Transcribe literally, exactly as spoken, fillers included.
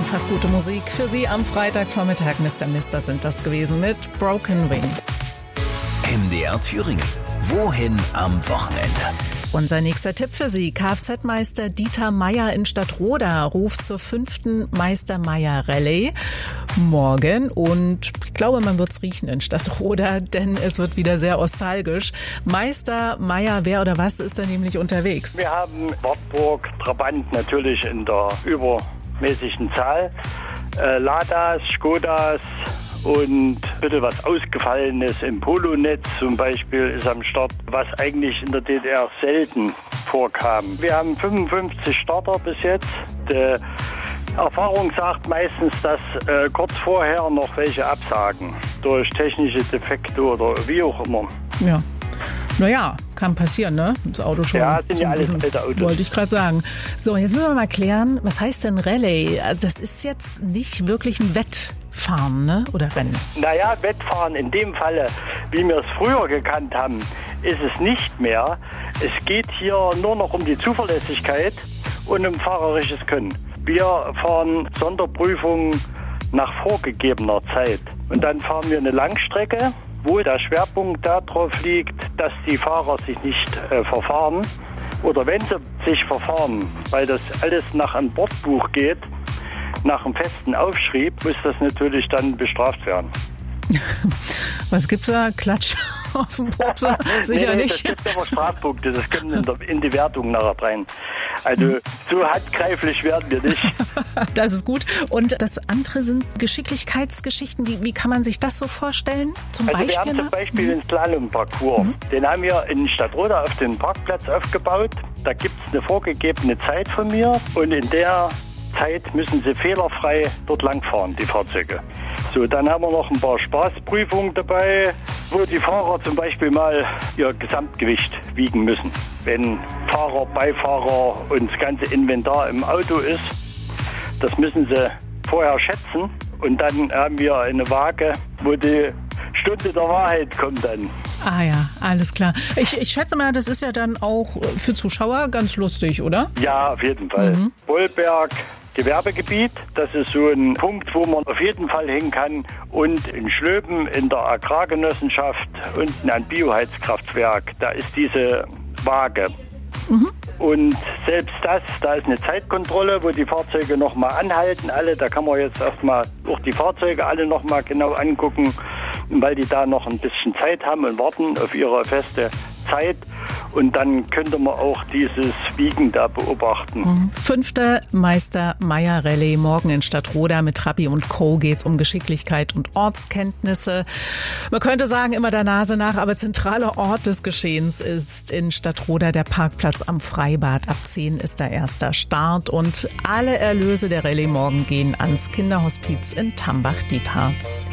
einfach gute Musik für Sie am Freitagvormittag. Mister Mister sind das gewesen mit Broken Wings. M D R Thüringen. Wohin am Wochenende? Unser nächster Tipp für Sie. Kfz-Meister Dieter Meier in Stadtroda ruft zur fünften Meister-Meier-Rallye morgen. Und ich glaube, man wird es riechen in Stadtroda, denn es wird wieder sehr nostalgisch. Meister Meier, wer oder was ist da nämlich unterwegs? Wir haben Wartburg, Trabant natürlich in der übermäßigen Zahl, äh, Ladas, Skodas, und bitte was Ausgefallenes im Polonetz zum Beispiel ist am Start, was eigentlich in der D D R selten vorkam. Wir haben fünfundfünfzig Starter bis jetzt. Die Erfahrung sagt meistens, dass äh, kurz vorher noch welche absagen durch technische Defekte oder wie auch immer. Ja. Naja, kann passieren, ne? Das Auto schon. Ja, sind ja alles alte Autos. Wollte ich gerade sagen. So, jetzt müssen wir mal klären, was heißt denn Rallye? Das ist jetzt nicht wirklich ein Wettfahren, ne? Oder Rennen? Naja, Wettfahren in dem Falle, wie wir es früher gekannt haben, ist es nicht mehr. Es geht hier nur noch um die Zuverlässigkeit und um fahrerisches Können. Wir fahren Sonderprüfungen nach vorgegebener Zeit. Und dann fahren wir eine Langstrecke, wo der Schwerpunkt darauf liegt, dass die Fahrer sich nicht äh, verfahren. Oder wenn sie sich verfahren, weil das alles nach einem Bordbuch geht, nach einem festen Aufschrieb, muss das natürlich dann bestraft werden. Was gibt's da? Klatsch auf dem Popser? Sicher nee, nee, nicht. Das gibt aber Strafpunkte, das kommt in, der, in die Wertung nachher rein. Also so handgreiflich werden wir nicht. Das ist gut. Und das andere sind Geschicklichkeitsgeschichten. Wie, wie kann man sich das so vorstellen? Zum also Beispiel? Wir haben zum Beispiel den Slalom-Parcours. Mhm. Den haben wir in Stadtroda auf dem Parkplatz aufgebaut. Da gibt es eine vorgegebene Zeit von mir und in der Zeit müssen sie fehlerfrei dort langfahren, die Fahrzeuge. So, dann haben wir noch ein paar Spaßprüfungen dabei, wo die Fahrer zum Beispiel mal ihr Gesamtgewicht wiegen müssen. Wenn Fahrer, Beifahrer und das ganze Inventar im Auto ist, das müssen sie vorher schätzen. Und dann haben wir eine Waage, wo die Stunde der Wahrheit kommt dann. Ah ja, alles klar. Ich, ich schätze mal, das ist ja dann auch für Zuschauer ganz lustig, oder? Ja, auf jeden Fall. Mhm. Bollberg, Gewerbegebiet, das ist so ein Punkt, wo man auf jeden Fall hin kann. Und in Schlöben in der Agrargenossenschaft unten ein Bioheizkraftwerk, da ist diese Waage. Mhm. Und selbst das, da ist eine Zeitkontrolle, wo die Fahrzeuge nochmal anhalten, alle. Da kann man jetzt erstmal auch die Fahrzeuge alle nochmal genau angucken, weil die da noch ein bisschen Zeit haben und warten auf ihre feste Zeit. Und dann könnte man auch dieses Wiegen da beobachten. Mhm. Fünfte Meister-Meier-Rallye morgen in Stadtroda. Mit Trabi und Co. geht's um Geschicklichkeit und Ortskenntnisse. Man könnte sagen, immer der Nase nach, aber zentraler Ort des Geschehens ist in Stadtroda der Parkplatz am Freibad. Ab zehn ist der erste Start und alle Erlöse der Rallye morgen gehen ans Kinderhospiz in Tambach-Dietharz.